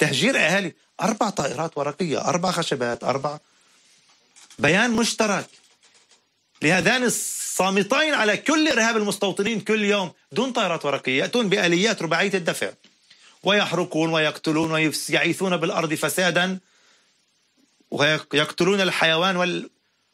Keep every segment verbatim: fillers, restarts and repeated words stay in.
تهجير أهالي، أربع طائرات ورقية، أربع خشبات، أربع بيان مشترك لهذان الصامتين على كل إرهاب المستوطنين كل يوم دون طائرات ورقية، يأتون بآليات رباعية الدفع ويحرقون ويقتلون ويعيثون بالأرض فسادا ويقتلون الحيوان وال...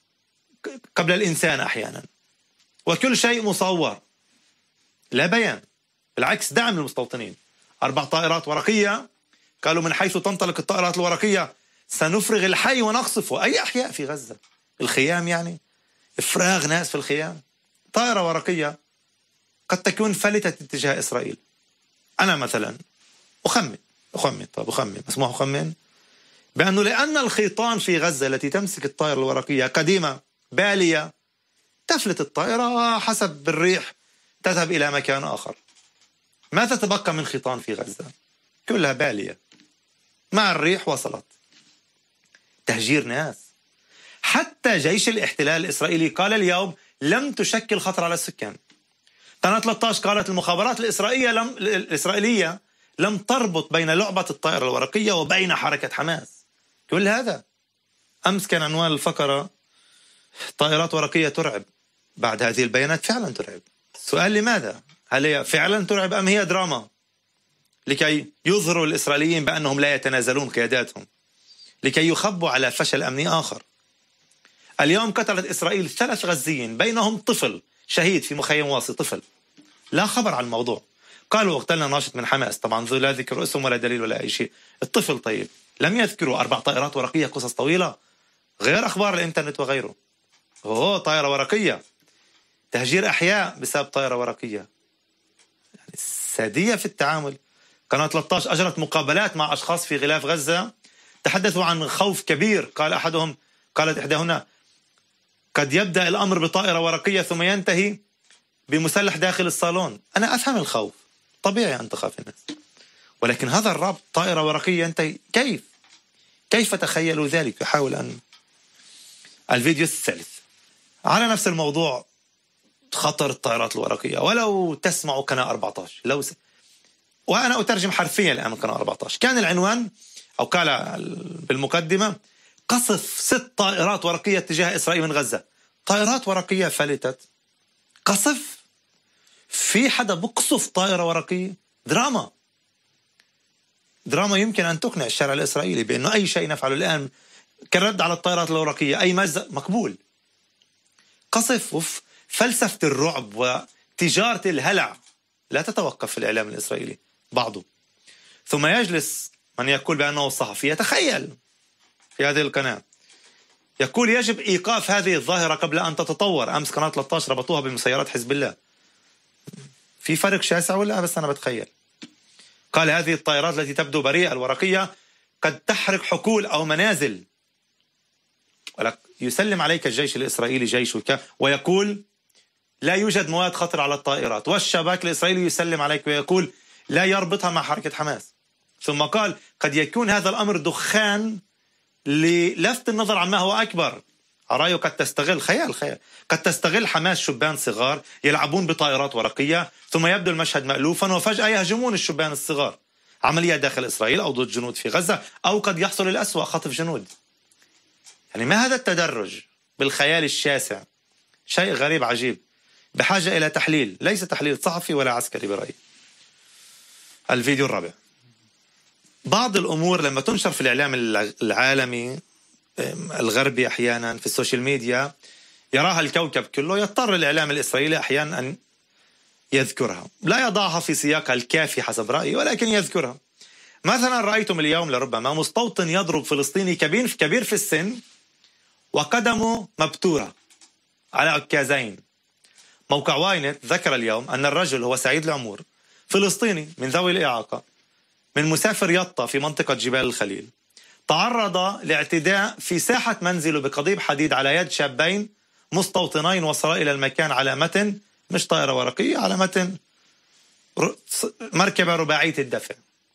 قبل الإنسان أحيانا، وكل شيء مصور، لا بيان، بالعكس دعم للمستوطنين. أربع طائرات ورقية، قالوا من حيث تنطلق الطائرات الورقية سنفرغ الحي ونقصفه. أي أحياء في غزة؟ الخيام يعني؟ إفراغ ناس في الخيام؟ طائرة ورقية قد تكون فلتت اتجاه إسرائيل. أنا مثلا أخمن أخمن طب أخمن مسموح أخمن بأنه لأن الخيطان في غزة التي تمسك الطائرة الورقية قديمة بالية، تفلت الطائرة وحسب الريح تذهب إلى مكان آخر. ما تتبقى من خيطان في غزة؟ كلها بالية، مع الريح وصلت. تهجير ناس. حتى جيش الاحتلال الإسرائيلي قال اليوم لم تشكل خطر على السكان. قناة ثلاثة عشر قالت المخابرات الإسرائيلية لم, الإسرائيلية لم تربط بين لعبة الطائرة الورقية وبين حركة حماس. كل هذا. أمس كان عنوان الفقرة طائرات ورقية ترعب. بعد هذه البيانات فعلا ترعب. السؤال لماذا؟ هل هي فعلا ترعب أم هي دراما لكي يظهروا الإسرائيليين بأنهم لا يتنازلون قياداتهم، لكي يخبوا على فشل أمني آخر؟ اليوم قتلت إسرائيل ثلاث غزيين بينهم طفل شهيد في مخيم واصي، طفل لا خبر عن الموضوع. قالوا اقتلنا ناشط من حماس، طبعا لا ذكر اسم ولا دليل ولا أي شيء. الطفل طيب لم يذكروا أربع طائرات ورقية، قصص طويلة غير أخبار الإنترنت وغيره. أوه طائرة ورقية، تهجير أحياء بسبب طائرة ورقية. يعني السادية في التعامل. قناة ثلاثة عشر أجرت مقابلات مع أشخاص في غلاف غزة تحدثوا عن خوف كبير. قال أحدهم، قالت إحداهن قد يبدأ الأمر بطائرة ورقية ثم ينتهي بمسلح داخل الصالون. أنا أفهم الخوف، طبيعي أن تخاف الناس، ولكن هذا الربط طائرة ورقية ينتهي كيف؟ كيف تخيلوا ذلك؟ يحاول أن. الفيديو الثالث على نفس الموضوع، خطر الطائرات الورقية. ولو تسمعوا قناة أربعة عشر، لو س... وأنا أترجم حرفيا الآن من قناة أربعة عشر، كان العنوان أو قال بالمقدمة قصف ست طائرات ورقية تجاه إسرائيل من غزة. طائرات ورقية فلتت، قصف، في حدا بقصف طائرة ورقية؟ دراما دراما يمكن أن تقنع الشارع الإسرائيلي بأنه أي شيء نفعله الآن كرد على الطائرات الورقية، أي مزق مقبول. قصف وف فلسفة الرعب وتجارة الهلع لا تتوقف في الإعلام الإسرائيلي بعضه. ثم يجلس من يقول بأنه الصحفي يتخيل في هذه القناة يقول يجب إيقاف هذه الظاهرة قبل أن تتطور. أمس قناة ثلاثة عشر ربطوها بمسيرات حزب الله. في فرق شاسع ولا بس أنا بتخيل؟ قال هذه الطائرات التي تبدو بريئة الورقية قد تحرق حقول أو منازل. ولك يسلم عليك الجيش الإسرائيلي جيشك ويقول لا يوجد مواد خطر على الطائرات، والشباك الإسرائيلي يسلم عليك ويقول لا يربطها مع حركة حماس. ثم قال قد يكون هذا الأمر دخان للفت النظر عما هو أكبر. رأيه قد تستغل، خيال خيال قد تستغل حماس شبان صغار يلعبون بطائرات ورقية، ثم يبدو المشهد مألوفا وفجأة يهجمون الشبان الصغار. عملية داخل إسرائيل أو ضد جنود في غزة، أو قد يحصل الأسوأ، خطف جنود. يعني ما هذا التدرج بالخيال الشاسع؟ شيء غريب عجيب، بحاجة إلى تحليل، ليس تحليل صحفي ولا عسكري برأيي. الفيديو الرابع. بعض الأمور لما تنشر في الإعلام العالمي الغربي أحيانا في السوشيال ميديا يراها الكوكب كله، يضطر الإعلام الإسرائيلي أحيانا أن يذكرها، لا يضعها في سياقها الكافي حسب رأيي ولكن يذكرها. مثلا رأيتم اليوم لربما مستوطن يضرب فلسطيني كبير كبير في السن وقدمه مبتورة على عكازين. موقع واينت ذكر اليوم أن الرجل هو سعيد العمور، فلسطيني من ذوي الإعاقة، من مسافر يطا في منطقة جبال الخليل، تعرض لاعتداء في ساحة منزله بقضيب حديد على يد شابين مستوطنين وصلا إلى المكان على متن مش طائرة ورقية، على متن مركبة رباعية الدفع.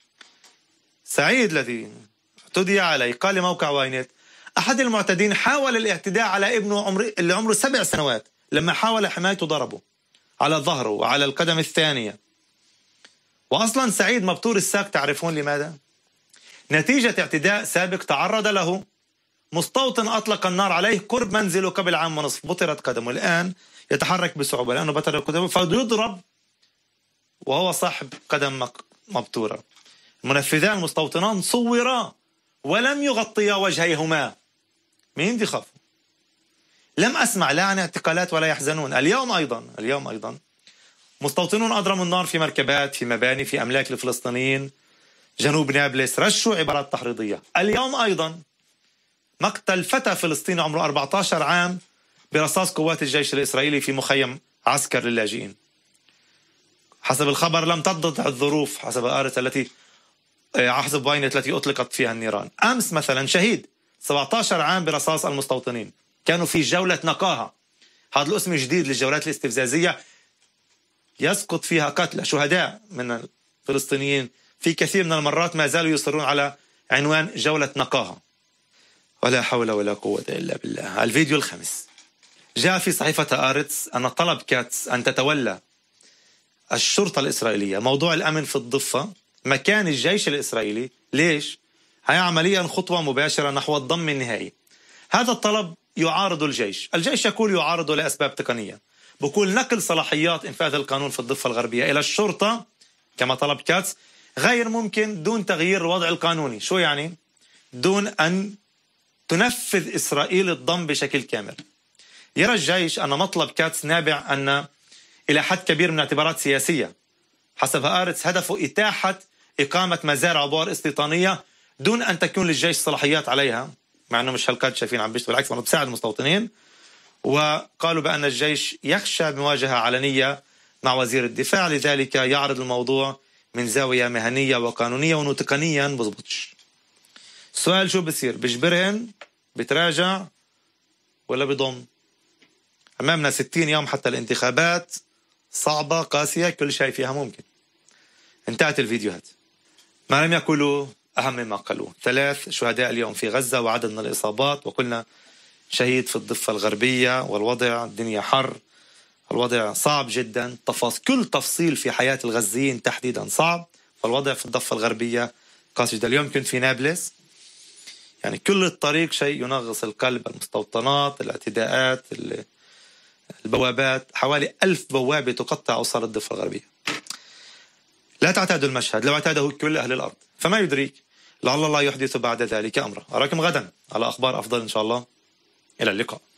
سعيد الذي اعتدي عليه قال لموقع واينت أحد المعتدين حاول الاعتداء على ابنه عمر اللي عمره سبع سنوات، لما حاول حمايته ضربه على ظهره وعلى القدم الثانية. وأصلا سعيد مبتور الساق، تعرفون لماذا؟ نتيجة اعتداء سابق تعرض له. مستوطن أطلق النار عليه قرب منزله قبل عام ونصف، بطرت قدمه، الآن يتحرك بصعوبة لأنه بتر قدمه فيضرب وهو صاحب قدم مبتورة. المنفذان المستوطنان صورا ولم يغطيا وجهيهما. مين دي خافوا؟ لم أسمع لا عن اعتقالات ولا يحزنون. اليوم أيضا اليوم أيضا مستوطنون أضرموا النار في مركبات، في مباني، في أملاك الفلسطينيين جنوب نابلس، رشوا عبارات تحريضية. اليوم أيضا مقتل فتى فلسطيني عمره أربعة عشر عام برصاص قوات الجيش الإسرائيلي في مخيم عسكر للاجئين. حسب الخبر لم تضبط الظروف حسب آرتس التي حسب واينت التي أطلقت فيها النيران. أمس مثلا شهيد سبعة عشر عام برصاص المستوطنين، كانوا في جولة نقاهة، هذا الاسم جديد للجولات الاستفزازية يسقط فيها قتلى شهداء من الفلسطينيين في كثير من المرات ما زالوا يصرون على عنوان جولة نقاهة. ولا حول ولا قوة إلا بالله. الفيديو الخامس جاء في صحيفة آرتس أن طلب كاتس أن تتولى الشرطة الإسرائيلية موضوع الأمن في الضفة مكان الجيش الإسرائيلي. ليش؟ هي عمليا خطوة مباشرة نحو الضم النهائي. هذا الطلب يعارض الجيش. الجيش يقول يعارضه لأسباب تقنية، بقول نقل صلاحيات إنفاذ القانون في الضفة الغربية إلى الشرطة كما طلب كاتس غير ممكن دون تغيير الوضع القانوني. شو يعني؟ دون أن تنفذ إسرائيل الضم بشكل كامل. يرى الجيش أن مطلب كاتس نابع أن إلى حد كبير من اعتبارات سياسية. حسب آرتس هدفه إتاحة إقامة مزارع وبؤر استيطانية دون أن تكون للجيش صلاحيات عليها، مع أنه مش هالقد شايفين عم بيشتغل، بالعكس أنه بساعد المستوطنين. وقالوا بأن الجيش يخشى مواجهة علنية مع وزير الدفاع، لذلك يعرض الموضوع من زاوية مهنية وقانونية وأنه تقنيا بزبطش. السؤال شو بصير؟ بجبرهن؟ بتراجع؟ ولا بضم؟ أمامنا ستين يوم حتى الانتخابات، صعبة قاسية، كل شيء فيها ممكن. انتهت الفيديوهات. ما لم يقولوا أهم مما قالوا. ثلاث شهداء اليوم في غزة وعدد من الإصابات، وقلنا شهيد في الضفة الغربية، والوضع الدنيا حر، الوضع صعب جدا، تفاصيل كل تفصيل في حياة الغزيين تحديدا صعب، فالوضع في الضفة الغربية قاسي جدا. اليوم كنت في نابلس، يعني كل الطريق شيء ينغص القلب، المستوطنات، الاعتداءات، البوابات، حوالي ألف بوابة تقطع أوصال الضفة الغربية. لا تعتادوا المشهد، لو اعتاده كل أهل الأرض فما يدريك، لعل الله يحدث بعد ذلك أمره. أراكم غدا على أخبار أفضل إن شاء الله. إلى اللقاء.